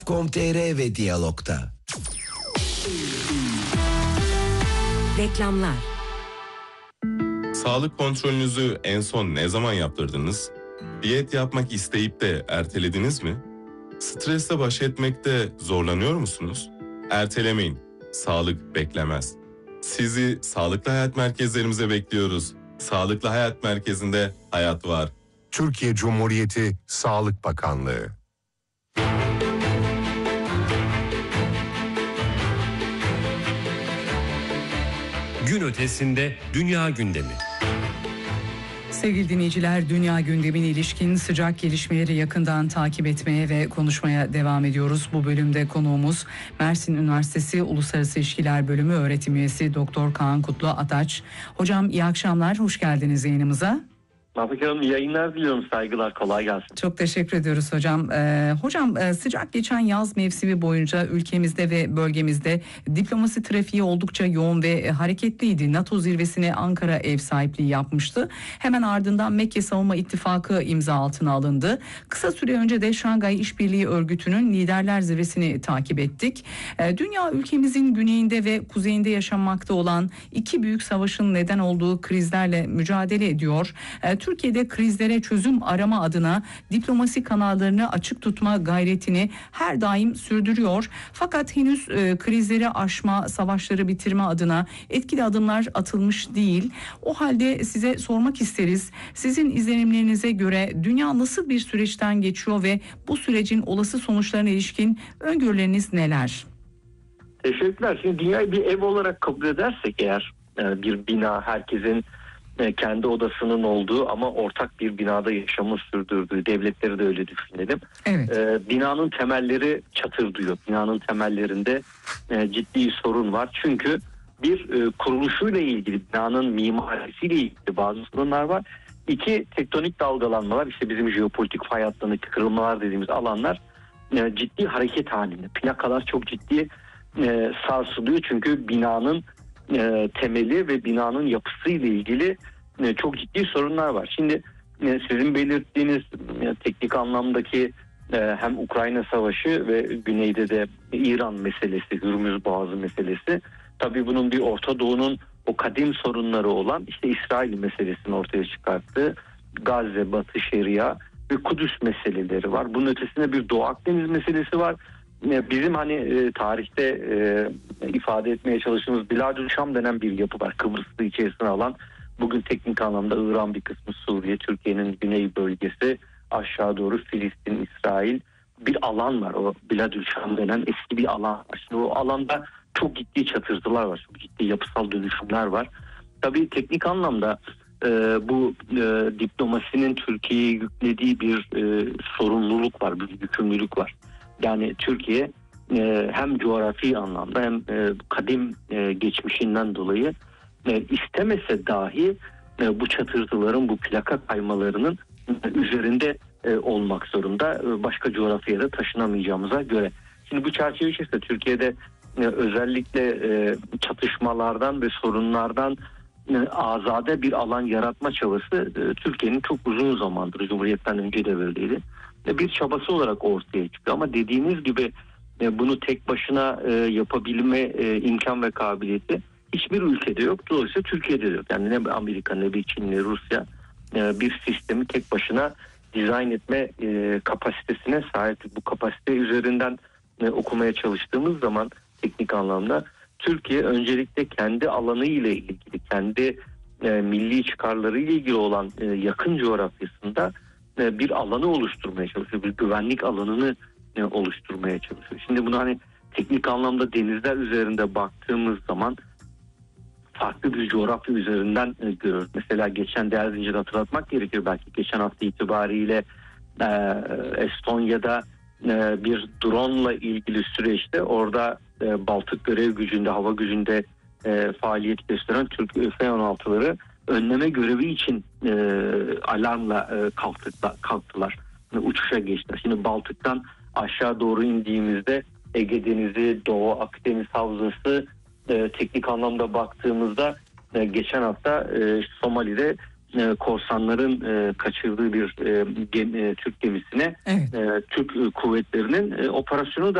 Com.tr ve Diyalog'da. Reklamlar. Sağlık kontrolünüzü en son ne zaman yaptırdınız? Diyet yapmak isteyip de ertelediniz mi? Stresle baş etmekte zorlanıyor musunuz? Ertelemeyin. Sağlık beklemez. Sizi Sağlıklı Hayat Merkezlerimize bekliyoruz. Sağlıklı Hayat Merkezi'nde hayat var. Türkiye Cumhuriyeti Sağlık Bakanlığı. Gün ötesinde dünya gündemi. Sevgili dinleyiciler, dünya gündemine ilişkin sıcak gelişmeleri yakından takip etmeye ve konuşmaya devam ediyoruz. Bu bölümde konuğumuz Mersin Üniversitesi Uluslararası İlişkiler Bölümü öğretim üyesi Doktor Kaan Kutlu Ataç. Hocam iyi akşamlar, hoş geldiniz yayınımıza. Bakalım, iyi yayınlar diliyorum, saygılar, kolay gelsin. Çok teşekkür ediyoruz hocam. Hocam sıcak geçen yaz mevsimi boyunca ülkemizde ve bölgemizde diplomasi trafiği oldukça yoğun ve hareketliydi. NATO zirvesine Ankara ev sahipliği yapmıştı. Hemen ardından Mekke Savunma İttifakı imza altına alındı. Kısa süre önce de Şangay İşbirliği Örgütü'nün liderler zirvesini takip ettik. Dünya ülkemizin güneyinde ve kuzeyinde yaşanmakta olan iki büyük savaşın neden olduğu krizlerle mücadele ediyor. Türkiye'de krizlere çözüm arama adına diplomasi kanallarını açık tutma gayretini her daim sürdürüyor. Fakat henüz krizleri aşma, savaşları bitirme adına etkili adımlar atılmış değil. O halde size sormak isteriz. Sizin izlenimlerinize göre dünya nasıl bir süreçten geçiyor ve bu sürecin olası sonuçlarına ilişkin öngörüleriniz neler? Teşekkürler. Şimdi dünyayı bir ev olarak kabul edersek eğer, bir bina, herkesin kendi odasının olduğu ama ortak bir binada yaşamı sürdürdüğü, devletleri de öyle düşünelim. Evet. Binanın temelleri çatırdıyor. Binanın temellerinde ciddi sorun var. Çünkü bir kuruluşuyla ilgili, binanın mimarisiyle ilgili bazı sorunlar var. İki, tektonik dalgalanmalar, işte bizim jeopolitik fay hattındaki kırılmalar dediğimiz alanlar ciddi hareket halinde. Plakalar çok ciddi sarsılıyor çünkü binanın temeli ve binanın yapısıyla ilgili çok ciddi sorunlar var. Şimdi sizin belirttiğiniz teknik anlamdaki hem Ukrayna Savaşı ve güneyde de İran meselesi, Hürmüz Boğazı meselesi, tabii bunun bir Orta Doğu'nun o kadim sorunları olan işte İsrail meselesini ortaya çıkarttığı Gazze, Batı Şeria ve Kudüs meseleleri var. Bunun ötesinde bir Doğu Akdeniz meselesi var. Bizim tarihte ifade etmeye çalıştığımız Biladülşam denen bir yapı var. Kıbrıs'ı içerisine alan, bugün teknik anlamda İran bir kısmı, Suriye, Türkiye'nin güney bölgesi, aşağı doğru Filistin, İsrail bir alan var. O Biladülşam denen eski bir alan var. Şimdi o alanda çok ciddi çatırtılar var. Çok ciddi yapısal dönüşümler var. Tabii teknik anlamda bu diplomasinin Türkiye'ye yüklediği bir sorumluluk var, bir yükümlülük var. Yani Türkiye hem coğrafi anlamda hem kadim geçmişinden dolayı istemese dahi bu çatırtıların, bu plaka kaymalarının üzerinde olmak zorunda, başka coğrafyaya da taşınamayacağımıza göre. Şimdi bu çerçeve içerisinde Türkiye'de özellikle çatışmalardan ve sorunlardan azade bir alan yaratma çabası Türkiye'nin çok uzun zamandır, Cumhuriyet'ten önce de böyleydi, bir çabası olarak ortaya çıkıyor. Ama dediğiniz gibi bunu tek başına yapabilme imkan ve kabiliyeti hiçbir ülkede yok. Dolayısıyla Türkiye'de de yok. Yani ne Amerika, ne bir Çin, ne Rusya bir sistemi tek başına dizayn etme kapasitesine sahip. Bu kapasite üzerinden okumaya çalıştığımız zaman teknik anlamda Türkiye öncelikle kendi alanı ile ilgili, kendi milli çıkarları ile ilgili olan yakın coğrafyasında bir alanı oluşturmaya çalışıyor. Bir güvenlik alanını oluşturmaya çalışıyor. Şimdi bunu teknik anlamda denizler üzerinde baktığımız zaman farklı bir coğrafya üzerinden görüyoruz. Mesela geçen değerli zinciri hatırlatmak gerekiyor. Belki geçen hafta itibariyle Estonya'da bir drone ile ilgili süreçte orada Baltık görev gücünde, hava gücünde faaliyet gösteren Türk F-16'ları önleme görevi için alarmla kalktılar. Uçuşa geçtiler. Şimdi Baltık'tan aşağı doğru indiğimizde Ege Denizi, Doğu Akdeniz Havzası teknik anlamda baktığımızda geçen hafta Somali'de korsanların kaçırdığı bir Türk gemisine Evet. Türk kuvvetlerinin operasyonu da